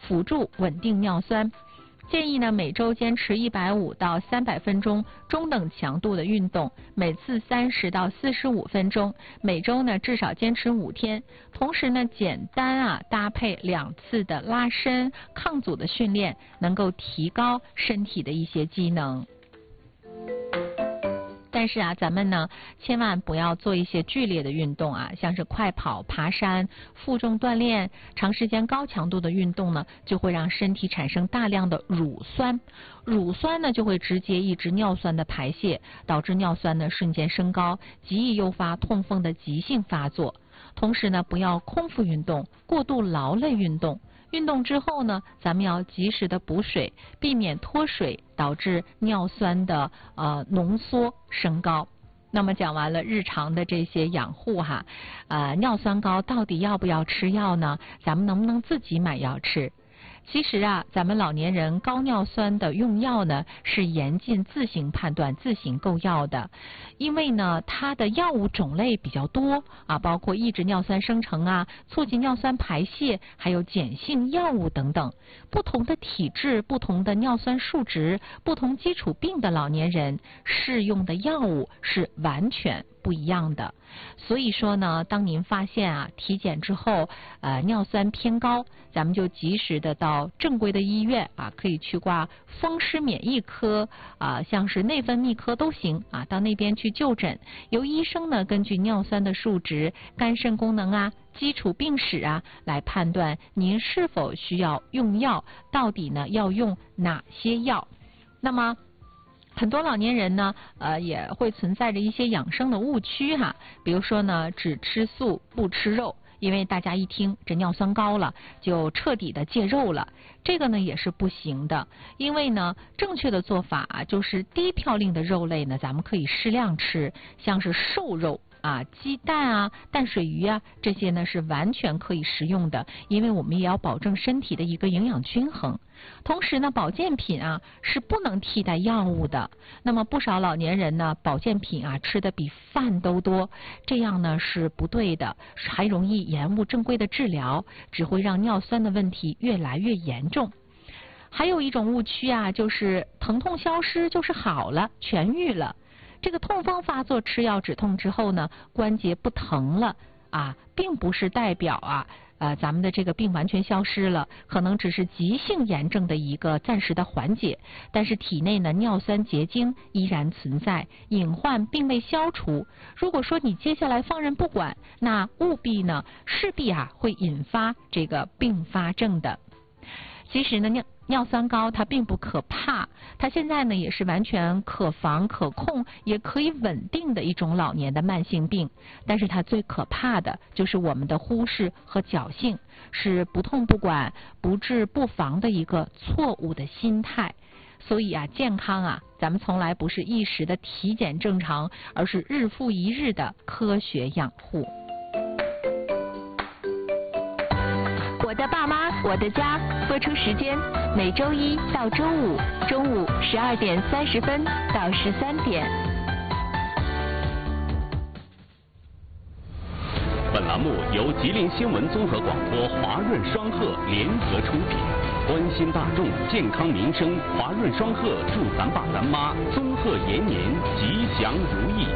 辅助稳定尿酸。建议呢，每周坚持150到300分钟中等强度的运动，每次30到45分钟，每周呢至少坚持5天。同时呢，简单搭配2次的拉伸、抗阻的训练，能够提高身体的一些机能。但是咱们呢千万不要做一些剧烈的运动像是快跑、爬山、负重锻炼、长时间高强度的运动呢，就会让身体产生大量的乳酸。乳酸呢就会直接抑制尿酸的排泄，导致尿酸呢瞬间升高，极易诱发痛风的急性发作。同时呢，不要空腹运动、过度劳累运动。运动之后呢，咱们要及时的补水，避免脱水导致尿酸的浓缩升高。那么讲完了日常的这些养护尿酸高到底要不要吃药呢？咱们能不能自己买药吃？其实咱们老年人高尿酸的用药呢，是严禁自行判断、自行购药的，因为呢，它的药物种类比较多包括抑制尿酸生成促进尿酸排泄，还有碱性药物等等。不同的体质、不同的尿酸数值、不同基础病的老年人适用的药物是完全不一样的。所以说呢，当您发现体检之后尿酸偏高，咱们就及时的到正规的医院可以去挂风湿免疫科像是内分泌科都行到那边去就诊，由医生呢根据尿酸的数值、肝肾功能基础病史来判断您是否需要用药，到底呢要用哪些药。那么很多老年人呢也会存在着一些养生的误区比如说呢，只吃素不吃肉，因为大家一听这尿酸高了，就彻底的戒肉了。这个呢也是不行的，因为呢正确的做法就是低嘌呤的肉类呢，咱们可以适量吃，像是瘦肉鸡蛋淡水鱼这些呢是完全可以食用的，因为我们也要保证身体的一个营养均衡。同时呢，保健品是不能替代药物的。那么不少老年人呢，保健品吃的比饭都多，这样呢是不对的，还容易延误正规的治疗，只会让尿酸的问题越来越严重。还有一种误区就是疼痛消失就是好了，痊愈了。这个痛风发作吃药止痛之后呢，关节不疼了并不是代表咱们的这个病完全消失了，可能只是急性炎症的一个暂时的缓解，但是体内呢尿酸结晶依然存在，隐患并未消除。如果说你接下来放任不管，那势必会引发这个并发症的。其实呢，尿酸高它并不可怕，它现在呢也是完全可防可控，也可以稳定的一种老年的慢性病。但是它最可怕的就是我们的忽视和侥幸，是不痛不管、不治不防的一个错误的心态。所以健康咱们从来不是一时的体检正常，而是日复一日的科学养护。 我的爸妈，我的家，播出时间每周一到周五中午12点30分到13点。 本栏目由吉林新闻综合广播华润双鹤联合出品，关心大众健康民生，华润双鹤祝咱爸咱妈综鹤延年，吉祥如意。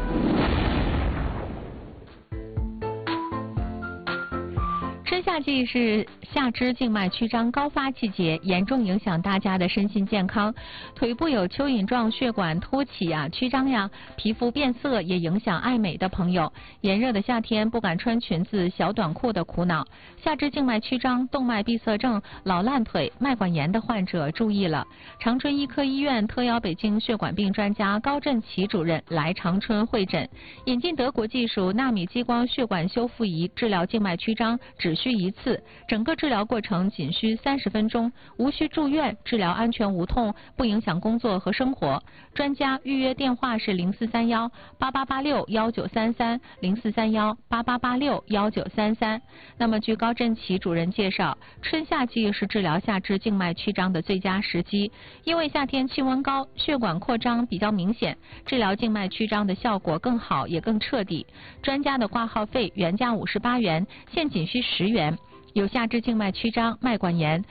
春夏季是下肢静脉曲张高发季节，严重影响大家的身心健康。腿部有蚯蚓状血管凸起曲张皮肤变色也影响爱美的朋友。炎热的夏天不敢穿裙子、小短裤的苦恼。下肢静脉曲张、动脉闭塞症、老烂腿、脉管炎的患者注意了。长春医科医院特邀北京血管病专家高振奇主任来长春会诊，引进德国技术纳米激光血管修复仪治疗静脉曲张，只需一次，整个治疗过程仅需30分钟，无需住院，治疗安全无痛，不影响工作和生活。专家预约电话是0431-8886-1933 0431-8886-1933。那么据高振奇主任介绍，春夏季是治疗下肢静脉曲张的最佳时机，因为夏天气温高，血管扩张比较明显，治疗静脉曲张的效果更好也更彻底。专家的挂号费原价58元，现仅需10元。有下肢静脉曲张、脉管炎、